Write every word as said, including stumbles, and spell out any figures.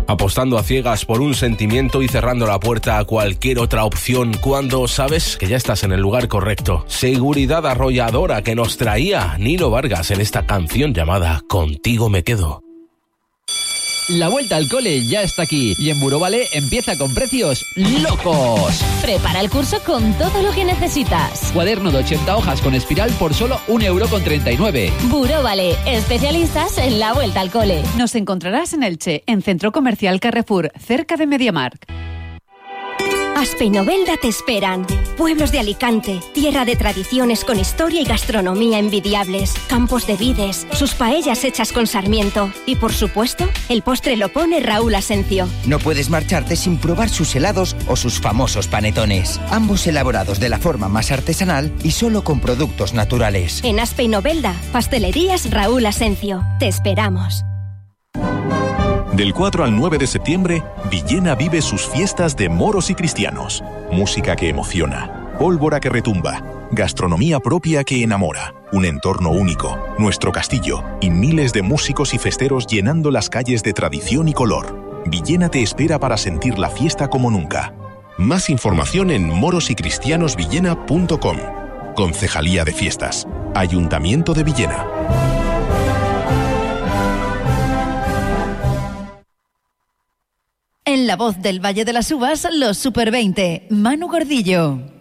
apostando a ciegas por un sentimiento y cerrando la puerta a cualquier otra opción cuando sabes que ya estás en el lugar correcto. Seguridad arrolladora que nos traía Nino Vargas en esta canción llamada Contigo me quedo. La vuelta al cole ya está aquí y en Burovale empieza con precios locos. Prepara el curso con todo lo que necesitas. Cuaderno de ochenta hojas con espiral por solo un euro con treinta y nueve. Burovale, especialistas en la vuelta al cole. Nos encontrarás en Elche, en Centro Comercial Carrefour, cerca de MediaMarkt. Aspe y Novelda te esperan. Pueblos de Alicante, tierra de tradiciones con historia y gastronomía envidiables, campos de vides, sus paellas hechas con sarmiento y, por supuesto, el postre lo pone Raúl Asencio. No puedes marcharte sin probar sus helados o sus famosos panetones, ambos elaborados de la forma más artesanal y solo con productos naturales. En Aspe y Novelda, pastelerías Raúl Asencio. Te esperamos. Del cuatro al nueve de septiembre, Villena vive sus fiestas de moros y cristianos. Música que emociona, pólvora que retumba, gastronomía propia que enamora, un entorno único, nuestro castillo y miles de músicos y festeros llenando las calles de tradición y color. Villena te espera para sentir la fiesta como nunca. Más información en moros y cristianos villena punto com. Concejalía de Fiestas. Ayuntamiento de Villena. En la voz del Valle de las Uvas, los Super veinte, Manu Gordillo.